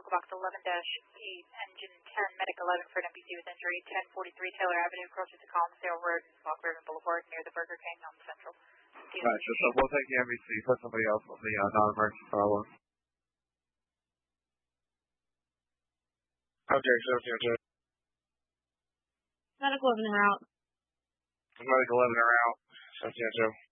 Medical Box 11-8, Engine 10, Medic 11 for an NPC with injury, 1043 Taylor Avenue, closer to Collinsdale Road and Walk River Boulevard near the Burger King on Central. Gotcha, so we'll take the NBC, put somebody else on the non-emergency follow. Okay, so Medical 11 are out. Medical 11 are out. Okay, so